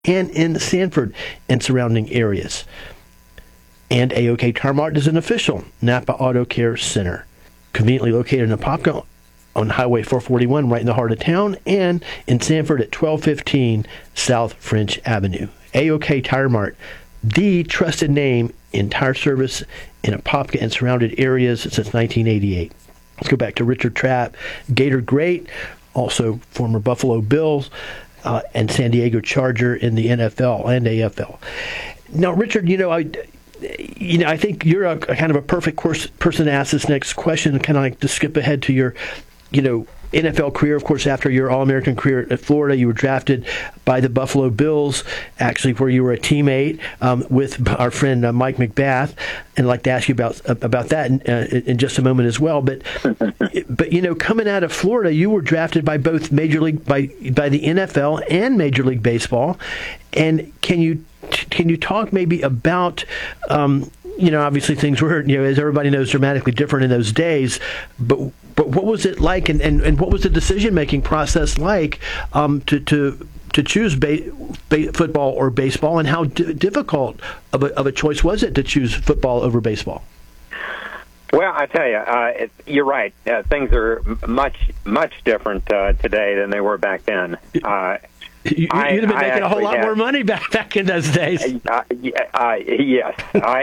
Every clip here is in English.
and in Sanford and surrounding areas. And A-OK Tire Mart is an official Napa Auto Care Center, conveniently located in Apopka on Highway 441 right in the heart of town, and in Sanford at 1215 South French Avenue. A-OK Tire Mart, the trusted name in tire service in Apopka and surrounded areas since 1988. Let's go back to Richard Trapp, Gator great, also former Buffalo Bills and San Diego Charger in the NFL and AFL. Now, Richard, I think you're a kind of a perfect person to ask this next question, kind of like to skip ahead to your, NFL career. Of course, after your All-American career at Florida, you were drafted by the Buffalo Bills, actually, where you were a teammate with our friend Mike McBath. And I'd like to ask you about that in just a moment as well. But coming out of Florida, you were drafted by both Major League by the NFL and Major League Baseball. And can you talk maybe about obviously things were, as everybody knows, dramatically different in those days. But what was it like, and what was the decision-making process like to choose football or baseball, and how difficult of a choice was it to choose football over baseball? Well, I tell you, you're right. Things are much different today than they were back then. You'd have been making a whole lot more money back in those days. Yes.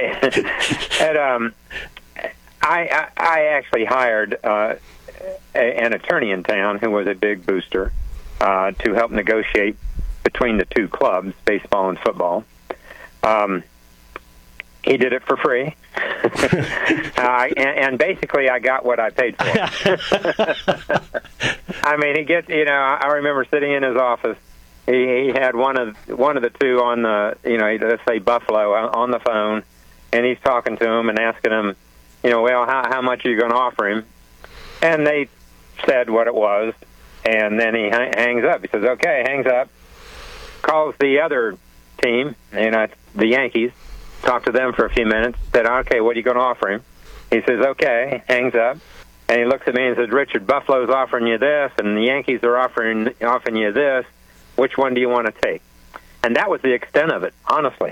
I actually hired an attorney in town who was a big booster to help negotiate between the two clubs, baseball and football. He did it for free. And basically I got what I paid for. I mean, I remember sitting in his office. He had one of the two on the, let's say Buffalo, on the phone, and he's talking to him and asking him, well, how much are you going to offer him? And they said what it was, and then he hangs up. He says, okay, hangs up, calls the other team, the Yankees, talked to them for a few minutes, said, okay, what are you going to offer him? He says, okay, hangs up, and he looks at me and says, Richard, Buffalo's offering you this, and the Yankees are offering you this. Which one do you want to take? And that was the extent of it, honestly.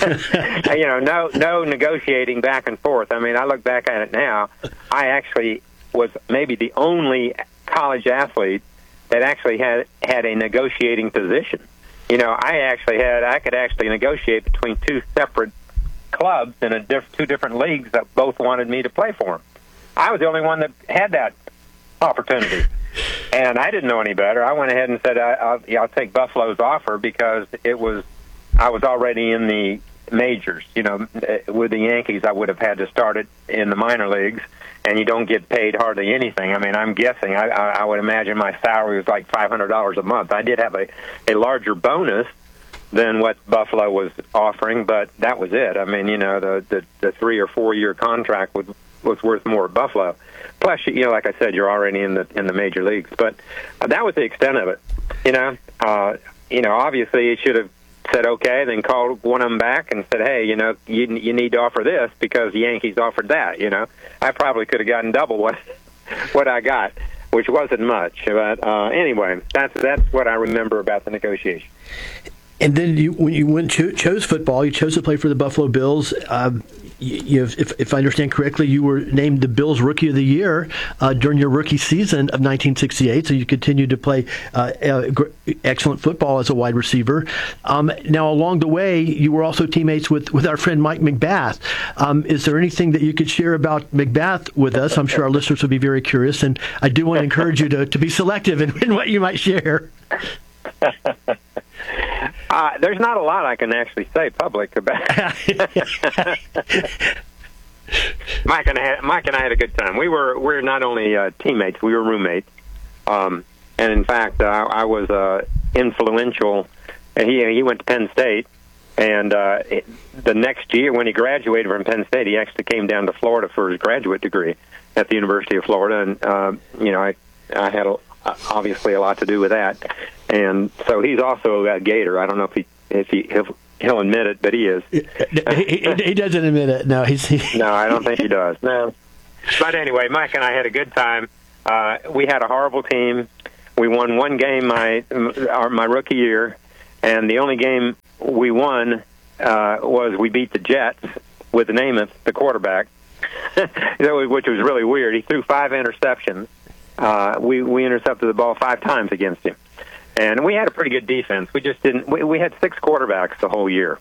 No negotiating back and forth. I mean, I look back at it now. I actually was maybe the only college athlete that actually had a negotiating position. I could actually negotiate between two separate clubs in two different leagues that both wanted me to play for them. I was the only one that had that opportunity. And I didn't know any better. I went ahead and said, I'll take Buffalo's offer because I was already in the majors. With the Yankees, I would have had to start it in the minor leagues, and you don't get paid hardly anything. I mean, I'm guessing. I would imagine my salary was like $500 a month. I did have a larger bonus than what Buffalo was offering, but that was it. I mean, the 3 or 4 year contract was worth more at Buffalo. Plus, like I said, you're already in the major leagues. But that was the extent of it. Obviously, you should have said okay, then called one of them back and said, hey, you need to offer this because the Yankees offered that. I probably could have gotten double what I got, which wasn't much. But anyway, that's what I remember about the negotiation. And then when you chose football, you chose to play for the Buffalo Bills. If I understand correctly, you were named the Bills Rookie of the Year during your rookie season of 1968, so you continued to play excellent football as a wide receiver. Now, along the way, you were also teammates with our friend Mike McBath. Is there anything that you could share about McBath with us? I'm sure our listeners would be very curious, and I do want to encourage you to be selective in what you might share. There's not a lot I can actually say public about Mike and I had a good time. We're not only teammates, we were roommates. And in fact, I was influential. He went to Penn State, and the next year when he graduated from Penn State, he actually came down to Florida for his graduate degree at the University of Florida. And I had obviously a lot to do with that. And so he's also a Gator. I don't know if he'll admit it, but he is. He doesn't admit it. No, No, I don't think he does. No. But anyway, Mike and I had a good time. We had a horrible team. We won one game my rookie year, and the only game we won was we beat the Jets with the Namath, the quarterback, which was really weird. He threw 5 interceptions. We intercepted the ball 5 times against him. And we had a pretty good defense. We just didn't. We had 6 quarterbacks the whole year.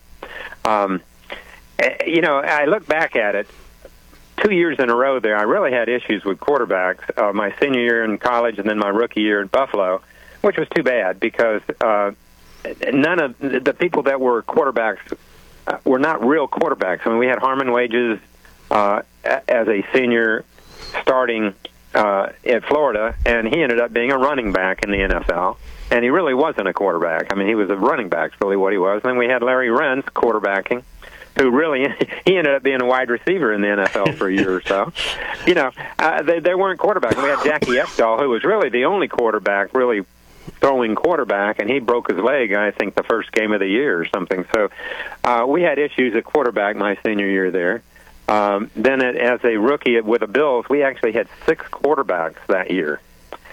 I look back at it. 2 years in a row there, I really had issues with quarterbacks. My senior year in college and then my rookie year in Buffalo, which was too bad because none of the people that were quarterbacks were not real quarterbacks. I mean, we had Harmon Wages as a senior starting at Florida, and he ended up being a running back in the NFL. And he really wasn't a quarterback. I mean, he was a running back, really what he was. And then we had Larry Rentz quarterbacking, who really, he ended up being a wide receiver in the NFL for a year or so. They weren't quarterbacks. And we had Jackie Ekdahl, who was really the only quarterback, really throwing quarterback, and he broke his leg, I think, the first game of the year or something. So we had issues at quarterback my senior year there. Then as a rookie with the Bills, we actually had 6 quarterbacks that year.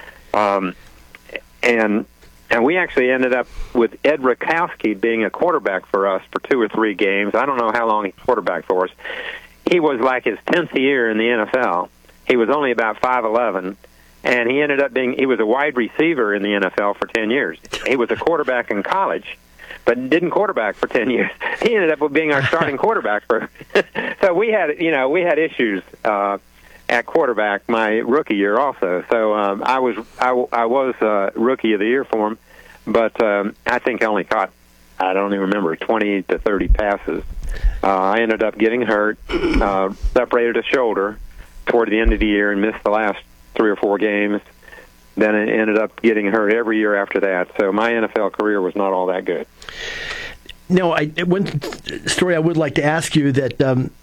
And we actually ended up with Ed Rakowski being a quarterback for us for 2 or 3 games. I don't know how long he quarterbacked for us. He was like his 10th year in the NFL. He was only about 5'11", and he ended up he was a wide receiver in the NFL for 10 years. He was a quarterback in college, but didn't quarterback for 10 years. He ended up being our starting quarterback so we had issues at quarterback my rookie year also. So I was rookie of the year for him, but I think I only caught, I don't even remember, 20 to 30 passes. I ended up getting hurt, separated a shoulder toward the end of the year and missed the last 3 or 4 games. Then I ended up getting hurt every year after that. So my NFL career was not all that good. No, one story I would like to ask you that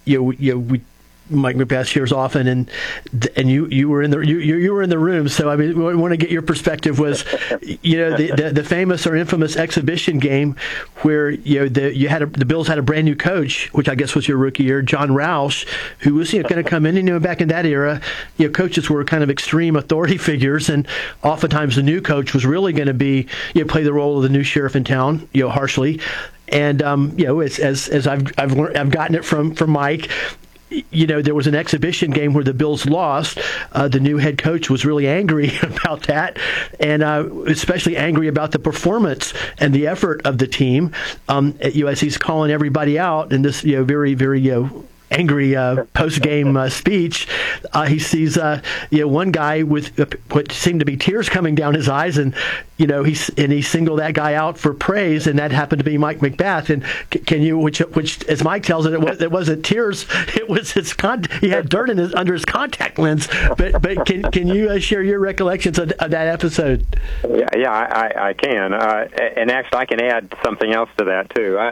Mike McBath shares often, and you were in the room. So I mean, we want to get your perspective. Was the famous or infamous exhibition game where the Bills had a brand new coach, which I guess was your rookie year, John Roush, who was going to come in. And back in that era, coaches were kind of extreme authority figures, and oftentimes the new coach was really going to be play the role of the new sheriff in town, harshly. And as I've gotten it from Mike. There was an exhibition game where the Bills lost. The new head coach was really angry about that, and especially angry about the performance and the effort of the team. As he's calling everybody out in this, very, very, angry post-game speech, he sees one guy with what seemed to be tears coming down his eyes, and he singled that guy out for praise, and that happened to be Mike McBath. And can you, which as Mike tells it wasn't tears, it was he had dirt under his contact lens. But can you share your recollections of that episode? Yeah, I can, and actually I can add something else to that too.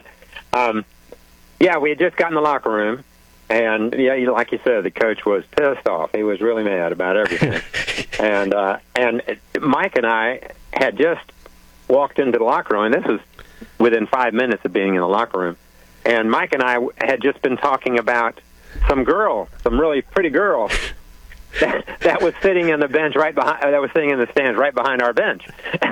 We had just gotten in the locker room. And like you said, the coach was pissed off. He was really mad about everything. and Mike and I had just walked into the locker room, and this was within 5 minutes of being in the locker room. And Mike and I had just been talking about some really pretty girl that was sitting in the bench that was sitting in the stands right behind our bench.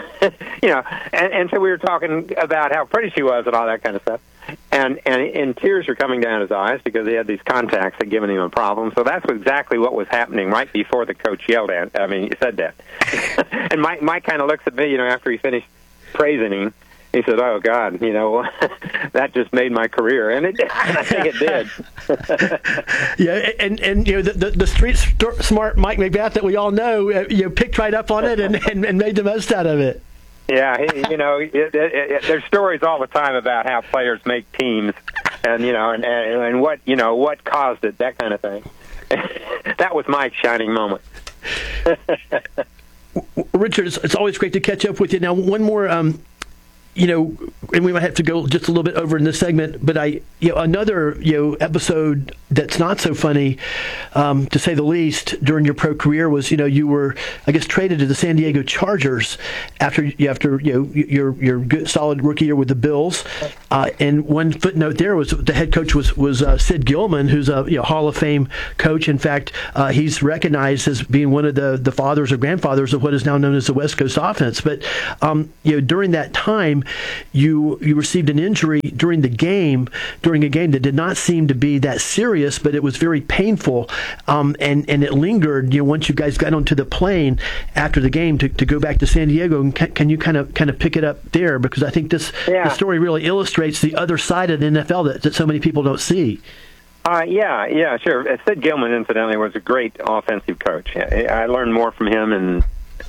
And so we were talking about how pretty she was and all that kind of stuff. And tears were coming down his eyes because he had these contacts that given him a problem. So that's exactly what was happening right before the coach he said that. And Mike kind of looks at me, after he finished praising him. He said, "Oh God, that just made my career," and I think it did. And the street smart Mike McBath that we all know, picked right up on it and made the most out of it. Yeah, there's stories all the time about how players make teams, and and what caused it, that kind of thing. That was Mike's shining moment. Richard, it's always great to catch up with you. Now, one more. And we might have to go just a little bit over in this segment, but another episode that's not so funny, to say the least, during your pro career was, you were, I guess, traded to the San Diego Chargers after your good solid rookie year with the Bills. And one footnote there was the head coach was Sid Gilman, who's a Hall of Fame coach. In fact, he's recognized as being one of the fathers or grandfathers of what is now known as the West Coast offense. But during that time, you received an injury during a game that did not seem to be that serious, but it was very painful, and it lingered. Once you guys got onto the plane after the game to go back to San Diego, and can you kind of pick it up there, because I think this story really illustrates the other side of the NFL that so many people don't see. Yeah, sure. Sid Gilman, incidentally, was a great offensive coach. I learned more from him in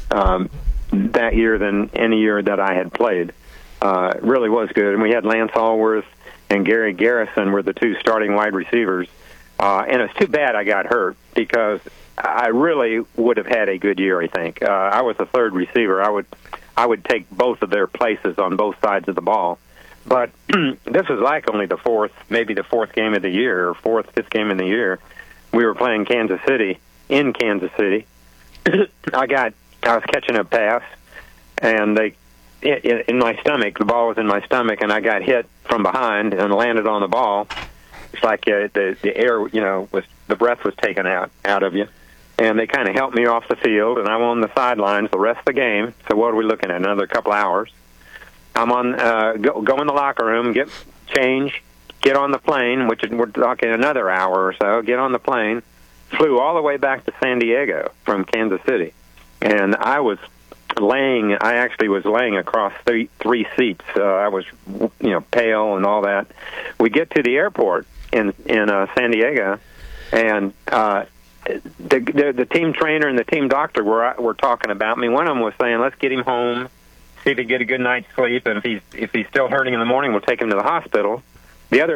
that year than any year that I had played. It really was good. And we had Lance Allworth and Gary Garrison were the two starting wide receivers. And it's too bad I got hurt, because I really would have had a good year, I think. I was a third receiver. I would take both of their places on both sides of the ball. But this was like only the fourth game of the year, or fifth game of the year. We were playing Kansas City, in Kansas City. I was catching a pass, and in my stomach, the ball was in my stomach, and I got hit from behind and landed on the ball. It's like the air, the breath was taken out of you. And they kind of helped me off the field, and I'm on the sidelines the rest of the game. So what are we looking at? Another couple hours. I'm on go in the locker room, get change, get on the plane, which we're talking another hour or so. Get on the plane, flew all the way back to San Diego from Kansas City, and I actually was laying across three seats. I was, pale and all that. We get to the airport in San Diego, and the team trainer and the team doctor were talking about me. One of them was saying, "Let's get him home, see if he get a good night's sleep, and if he's still hurting in the morning, we'll take him to the hospital." The other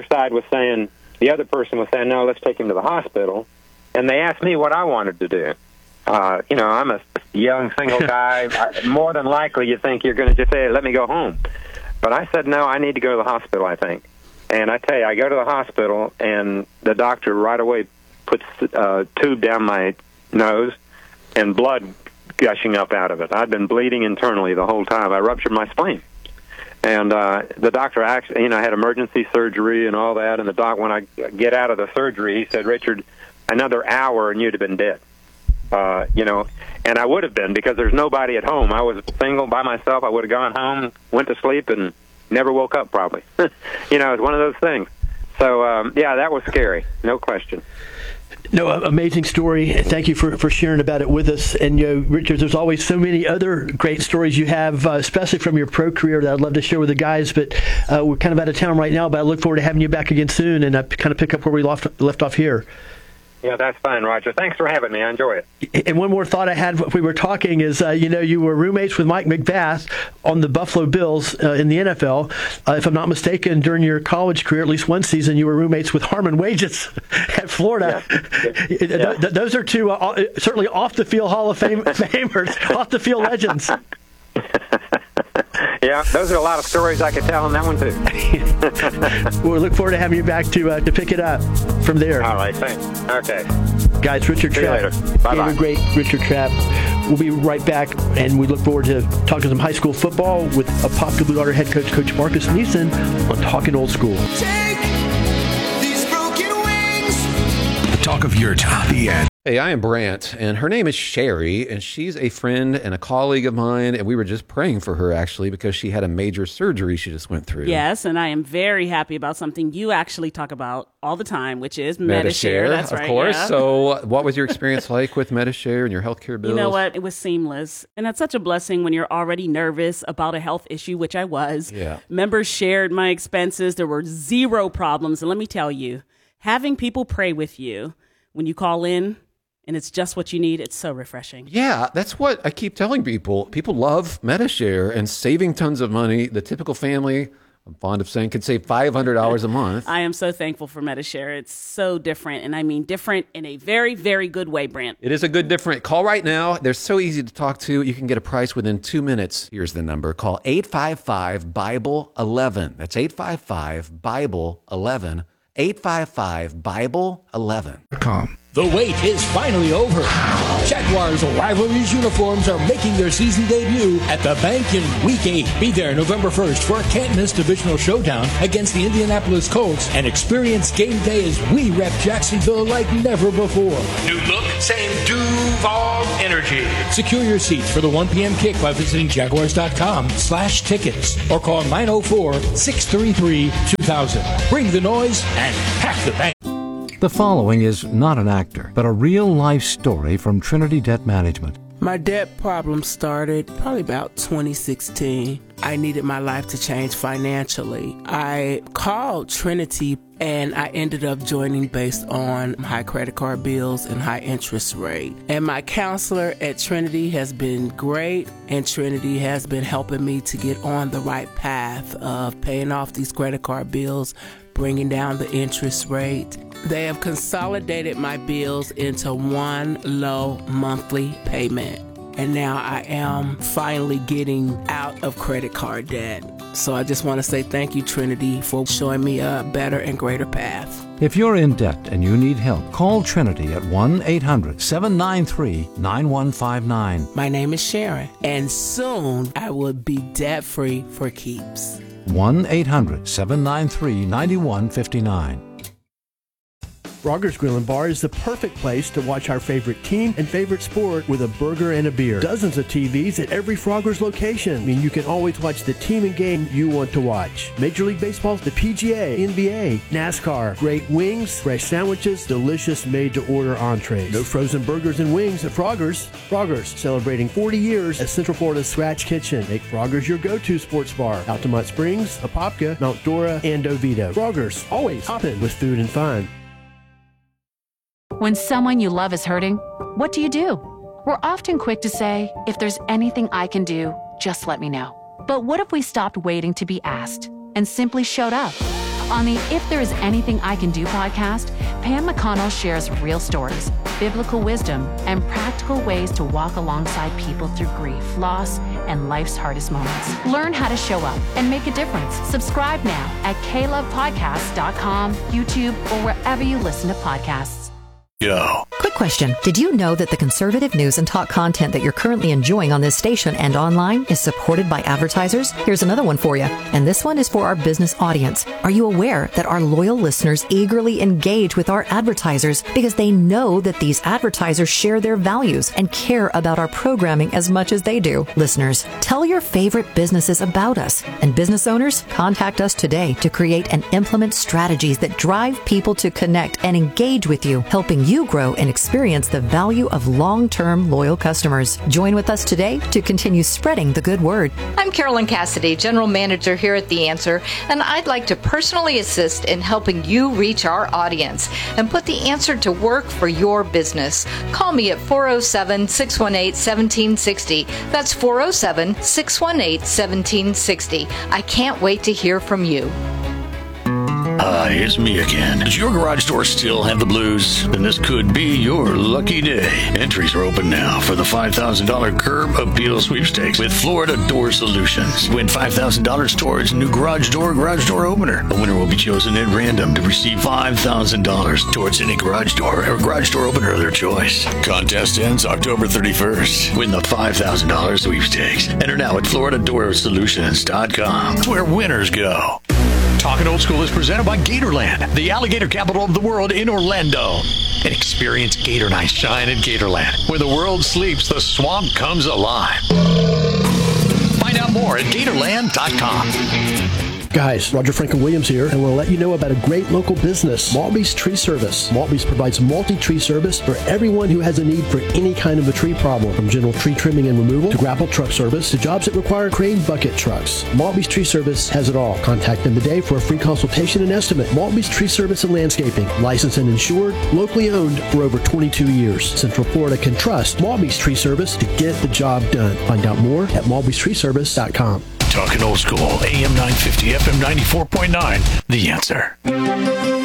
person was saying, "No, let's take him to the hospital." And they asked me what I wanted to do. I'm a young single guy. More than likely, you think you're going to just say, "Let me go home." But I said, "No, I need to go to the hospital, I think." And I tell you, I go to the hospital, and the doctor right away puts a tube down my nose, and blood gushing up out of it. I'd been bleeding internally the whole time. I ruptured my spleen. And the doctor actually, had emergency surgery and all that. And when I get out of the surgery, he said, "Richard, another hour and you'd have been dead." And I would have been, because there's nobody at home. I was single by myself. I would have gone home, went to sleep, and never woke up probably. It's one of those things. So, that was scary, no question. No, amazing story. Thank you for sharing about it with us. And, Richard, there's always so many other great stories you have, especially from your pro career, that I'd love to share with the guys. But we're kind of out of town right now, but I look forward to having you back again soon and kind of pick up where we left off here. Yeah, that's fine, Roger. Thanks for having me. I enjoy it. And one more thought I had while we were talking is, you were roommates with Mike McVath on the Buffalo Bills in the NFL. If I'm not mistaken, during your college career, at least one season, you were roommates with Harmon Wages at Florida. Yeah. Those are two certainly off-the-field Hall of Famers, off-the-field legends. Yeah, those are a lot of stories I could tell on that one, too. We'll look forward to having you back to pick it up from there. All right, thanks. Okay. Guys, Richard Trapp. See you later. Bye-bye. Great Richard Trapp. We'll be right back, and we look forward to talking some high school football with a popular Blue Darter head coach, Coach Marcus Neeson, on Talking Old School. Take these broken wings. The talk of your town. The end. Hey, I am Brant, and her name is Sherry, and she's a friend and a colleague of mine, and we were just praying for her, actually, because she had a major surgery she just went through. Yes, and I am very happy about something you actually talk about all the time, which is Medi-Share. That's right, of course. Yeah. So what was your experience like with Medi-Share and your healthcare bills? You know what? It was seamless, and it's such a blessing when you're already nervous about a health issue, which I was. Yeah. Members shared my expenses. There were zero problems, and let me tell you, having people pray with you when you call in, and it's just what you need, it's so refreshing. Yeah, that's what I keep telling people. People love Medi-Share and saving tons of money. The typical family, I'm fond of saying, could save $500 a month. I am so thankful for Medi-Share. It's so different, and I mean different in a very, very good way, Brant. It is a good different. Call right now. They're so easy to talk to. You can get a price within 2 minutes. Here's the number. Call 855-BIBLE-11. That's 855-BIBLE-11. 855-BIBLE-11. The wait is finally over. Jaguars Rivalries uniforms are making their season debut at the Bank in Week 8. Be there November 1st for a can't-miss divisional showdown against the Indianapolis Colts and experience game day as we rep Jacksonville like never before. New look, same Duval energy. Secure your seats for the 1 p.m. kick by visiting Jaguars.com/tickets or call 904-633-2000. Bring the noise and pack the bank. The following is not an actor, but a real-life story from Trinity Debt Management. My debt problem started probably about 2016. I needed my life to change financially. I called Trinity and I ended up joining based on high credit card bills and high interest rate. And my counselor at Trinity has been great, and Trinity has been helping me to get on the right path of paying off these credit card bills, bringing down the interest rate. They have consolidated my bills into one low monthly payment. And now I am finally getting out of credit card debt. So I just want to say thank you, Trinity, for showing me a better and greater path. If you're in debt and you need help, call Trinity at 1-800-793-9159. My name is Sharon, and soon I will be debt-free for keeps. 1-800-793-9159. Frogger's Grill and Bar is the perfect place to watch our favorite team and favorite sport with a burger and a beer. Dozens of TVs at every Frogger's location. I mean, you can always watch the team and game you want to watch. Major League Baseball, the PGA, NBA, NASCAR, great wings, fresh sandwiches, delicious made-to-order entrees. No frozen burgers and wings at Frogger's. Frogger's, celebrating 40 years as Central Florida's Scratch Kitchen. Make Frogger's your go-to sports bar. Altamont Springs, Apopka, Mount Dora, and Oviedo. Frogger's, always hopping with food and fun. When someone you love is hurting, what do? We're often quick to say, if there's anything I can do, just let me know. But what if we stopped waiting to be asked and simply showed up? On the If There Is Anything I Can Do podcast, Pam McConnell shares real stories, biblical wisdom, and practical ways to walk alongside people through grief, loss, and life's hardest moments. Learn how to show up and make a difference. Subscribe now at KLovePodcasts.com, YouTube, or wherever you listen to podcasts. Go. Quick question. Did you know that the conservative news and talk content that you're currently enjoying on this station and online is supported by advertisers? Here's another one for you. And this one is for our business audience. Are you aware that our loyal listeners eagerly engage with our advertisers because they know that these advertisers share their values and care about our programming as much as they do? Listeners, tell your favorite businesses about us. And business owners, contact us today to create and implement strategies that drive people to connect and engage with you, helping you grow and experience the value of long-term loyal customers. Join with us today to continue spreading the good word. I'm Carolyn Cassidy, General Manager here at The Answer, and I'd like to personally assist in helping you reach our audience and put The Answer to work for your business. Call me at 407-618-1760. That's 407-618-1760. I can't wait to hear from you. Hi, it's me again. Does your garage door still have the blues? Then this could be your lucky day. Entries are open now for the $5,000 Curb Appeal Sweepstakes with Florida Door Solutions. Win $5,000 towards a new garage door opener. A winner will be chosen at random to receive $5,000 towards any garage door or garage door opener of their choice. Contest ends October 31st. Win the $5,000 sweepstakes. Enter now at FloridaDoorSolutions.com. It's where winners go. Talking Old School is presented by Gatorland, the alligator capital of the world in Orlando. And experience Gator Night Shine in Gatorland. Where the world sleeps, the swamp comes alive. Find out more at Gatorland.com. Guys, Roger Franklin Williams here, and we'll let you know about a great local business, Maltby's Tree Service. Maltby's provides multi-tree service for everyone who has a need for any kind of a tree problem, from general tree trimming and removal to grapple truck service to jobs that require crane bucket trucks. Maltby's Tree Service has it all. Contact them today for a free consultation and estimate. Maltby's Tree Service and Landscaping, licensed and insured, locally owned for over 22 years. Central Florida can trust Maltby's Tree Service to get the job done. Find out more at malbystreeservice.com. Talking Old School, AM 950, FM 94.9, The Answer.